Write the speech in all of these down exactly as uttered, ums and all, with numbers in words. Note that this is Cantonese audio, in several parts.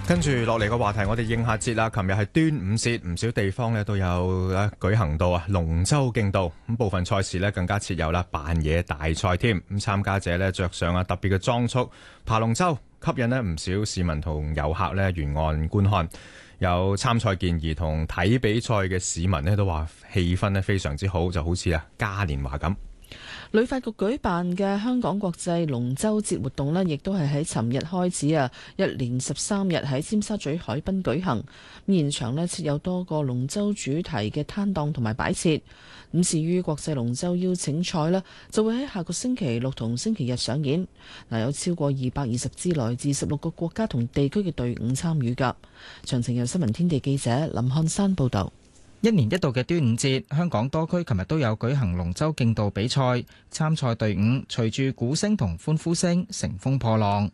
跟住落嚟個話題，我哋應下節啦。琴日係端午節，唔少地方咧都有咧舉行到啊龍舟競渡，咁部分賽事咧更加設有啦扮嘢大賽添。咁參加者咧着上啊特別嘅裝束爬龍舟，吸引咧唔少市民同遊客咧沿岸觀看。有參賽健兒同睇比賽嘅市民咧都話氣氛咧非常之好，就好似啊嘉年華咁。 旅發局舉辦嘅香港國際龍舟節活動呢，亦都係喺尋日開始啊，一連十三日喺尖沙咀海濱舉行。現場呢設有多個龍舟主題嘅攤檔同埋擺設。咁至於國際龍舟邀請賽呢，就會喺下個星期六同星期日上演。嗱，有超過二百二十支來自十六個國家同地區嘅隊伍參與㗎。詳情由新聞天地記者林漢山報導。 一年一度嘅端午節，香港多區琴日都有舉行龍舟競渡比賽，參賽隊伍隨住鼓聲同歡呼聲乘風破浪。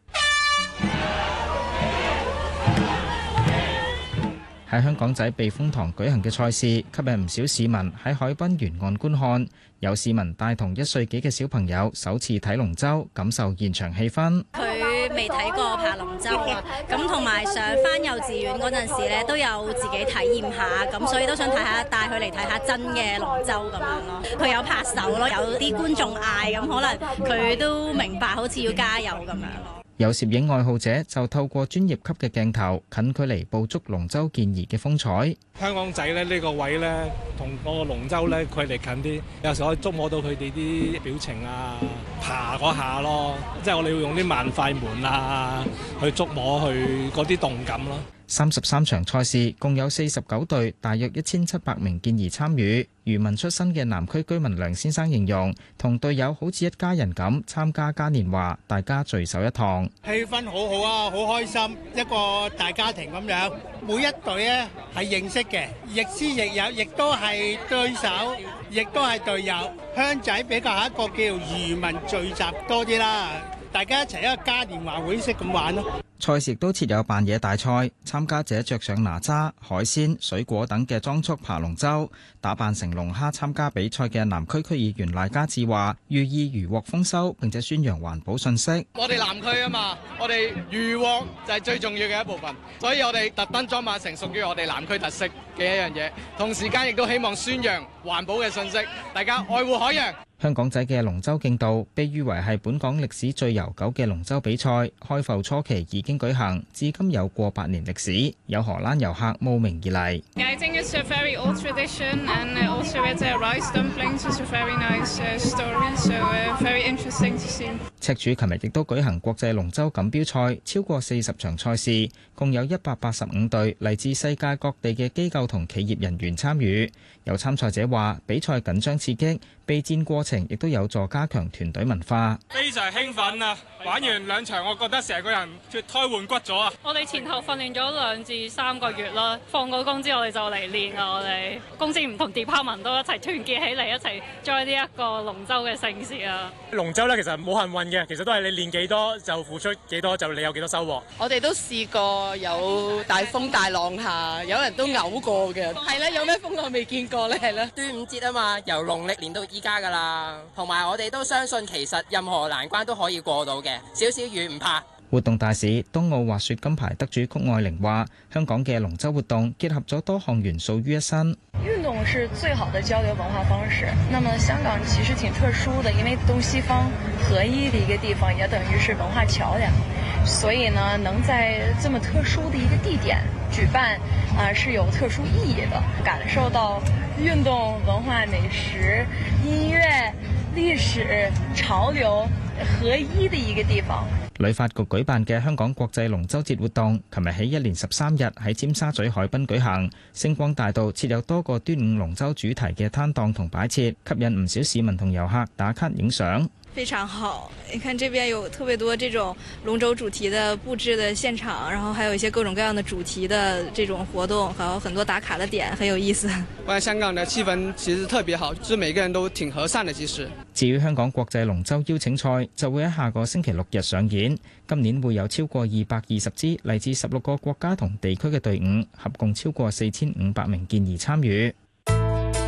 喺香港仔避風塘舉行嘅賽事，吸引唔少市民喺海濱沿岸觀看。有市民帶同一歲幾嘅小朋友首次睇龍舟，感受現場氣氛。 佢未睇過爬龍舟啊，咁同埋上返幼稚園嗰陣時咧，都有自己體驗下，咁所以都想睇下，帶佢嚟睇下真嘅龍舟咁樣咯。佢有拍手咯，有啲觀眾嗌，咁可能佢都明白，好似要加油咁樣咯。 有攝影愛好者就透過專業級嘅鏡頭近距離捕捉龍舟健兒嘅風采。 香港仔咧呢個位咧同個龍舟咧距離近啲，有時可以觸摸到佢哋啲表情啊，爬嗰下咯，即係我哋要用啲慢快門啊去觸摸佢嗰啲動感咯。 三十三場賽事，共有四十九隊，大約一千七百名健兒參與。漁民出身嘅南區居民梁先生形容，同隊友好似一家人咁參加嘉年華，大家聚首一堂。 氣氛好好啊，好開心，一個大家庭咁樣。每一隊咧係認識嘅，亦師亦友，亦都係對手，亦都係隊友。鄉仔比較係一個叫漁民聚集多啲啦，大家一齊一個嘉年華會式咁玩咯。 賽事亦都設有扮嘢大賽，參加者着上哪吒、海鮮、水果等嘅裝束爬龍舟，打扮成龍蝦參加比賽嘅南區區議員賴家智話，寓意漁獲豐收，並且宣揚環保信息。 我哋南區啊嘛，我哋漁獲就係最重要嘅一部分，所以我哋特登裝扮成屬於我哋南區特色嘅一樣嘢，同時間亦都希望宣揚環保嘅信息，大家愛護海洋。 香港仔嘅龍舟競渡被譽為係本港歷史最悠久嘅龍舟比賽，開埠初期已經舉行，至今有過百年歷史。有荷蘭遊客慕名而嚟。 I think it's a very old tradition and also with the rice dumplings is a very nice story, so very interesting to see. 赤柱琴日亦都舉行國際龍舟錦標賽，超過四十場賽事，共有一百八十五隊嚟自世界各地嘅機構同企業人員參與。有參賽者話，比賽緊張刺激，備戰過程亦都有助加強團隊文化。 非常興奮啊！玩完兩場，我覺得成個人脫胎換骨咗啊！ 我哋前後訓練咗兩至三個月啦，放過工之後我哋就嚟練啦。我哋公司唔同 department 都一齊團結起嚟，一齊 join 呢一個龍舟嘅盛事啊！ 龍舟咧其實冇幸運嘅，其實都係你練幾多就付出幾多，就你有幾多收穫。 我哋都試過有大風大浪下，有人都嘔過嘅。係啦，有咩風我未見過咧？係啦， 端午節啊嘛，由農曆年到依家噶啦，同埋我哋都相信其實任何難關都可以過到嘅，少少雨唔怕。 活動大使、東奧滑雪金牌得主谷愛玲話：香港嘅龍舟活動結合咗多項元素於一身。 運動是最好的交流文化方式。那麼香港其實挺特殊的，因為東西方合一的一個地方，也等於是文化橋樑。所以呢，能在這麼特殊的一個地點舉辦，啊、呃，是有特殊意義的。感受到運動、文化、美食、音樂、歷史、潮流合一的一個地方。 旅發局舉辦嘅香港國際龍舟節活動，琴日起一連十三日喺尖沙咀海濱舉行。星光大道設有多個端午龍舟主題嘅攤檔同擺設，吸引唔少市民同遊客打卡影相。 非常好，你看這邊有特別多這種龍舟主題的佈置的現場，然後還有一些各種各樣的主題的這種活動，還有很多打卡的點，很有意思。 我香港的氣氛其實特別好，就是每個人都挺和善的。其實， 至於香港國際龍舟邀請賽就會喺下個星期六日上演，今年會有超過二百二十支嚟自十六個國家同地區嘅隊伍，合共超過四千五百名健兒參與。